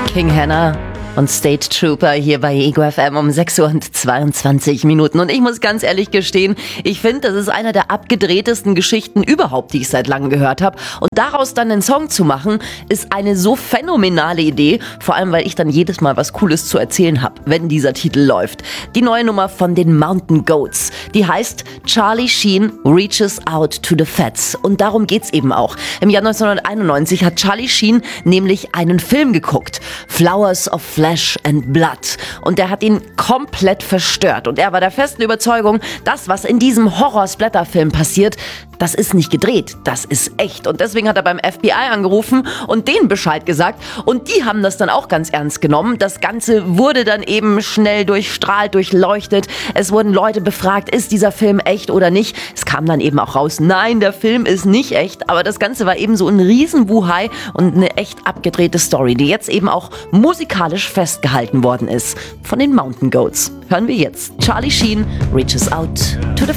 King Hannah und State Trooper hier bei Ego FM um 6:22 Uhr. Und ich muss ganz ehrlich gestehen, ich finde, das ist einer der abgedrehtesten Geschichten überhaupt, die ich seit langem gehört habe. Und daraus dann einen Song zu machen, ist eine so phänomenale Idee. Vor allem, weil ich dann jedes Mal was Cooles zu erzählen habe, wenn dieser Titel läuft. Die neue Nummer von den Mountain Goats. Die heißt Charlie Sheen Reaches Out to the Fats. Und darum geht's eben auch. Im Jahr 1991 hat Charlie Sheen nämlich einen Film geguckt. Flowers of Flesh and Blood. Und der hat ihn komplett verstört. Und er war der festen Überzeugung, das, was in diesem Horror-Splatter-Film passiert, das ist nicht gedreht, das ist echt. Und deswegen hat er beim FBI angerufen und denen Bescheid gesagt. Und die haben das dann auch ganz ernst genommen. Das Ganze wurde dann eben schnell durchstrahlt, durchleuchtet. Es wurden Leute befragt, ist dieser Film echt oder nicht? Es kam dann eben auch raus, nein, der Film ist nicht echt. Aber das Ganze war eben so ein Riesenbuhai und eine echt abgedrehte Story, die jetzt eben auch musikalisch festgehalten worden ist. Von den Mountain Goats. Hören wir jetzt Charlie Sheen Reaches Out to the